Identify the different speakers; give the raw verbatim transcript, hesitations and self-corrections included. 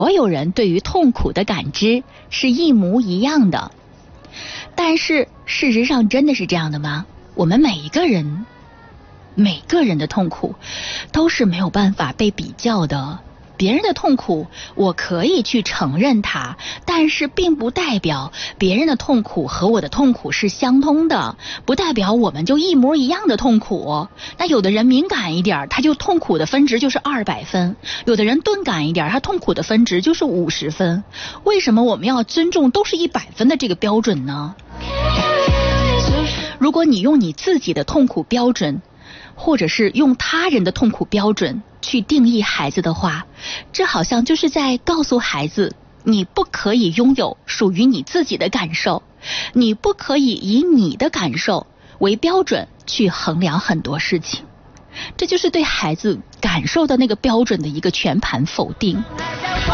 Speaker 1: 所有人对于痛苦的感知是一模一样的。但是事实上真的是这样的吗？我们每一个人每个人的痛苦都是没有办法被比较的。别人的痛苦我可以去承认它，但是并不代表别人的痛苦和我的痛苦是相通的，不代表我们就一模一样的痛苦。那有的人敏感一点，他就痛苦的分值就是二百分，有的人钝感一点，他痛苦的分值就是五十分。为什么我们要尊重都是一百分的这个标准呢？如果你用你自己的痛苦标准，或者是用他人的痛苦标准去定义孩子的话，这好像就是在告诉孩子，你不可以拥有属于你自己的感受，你不可以以你的感受为标准去衡量很多事情。这就是对孩子感受的那个标准的一个全盘否定。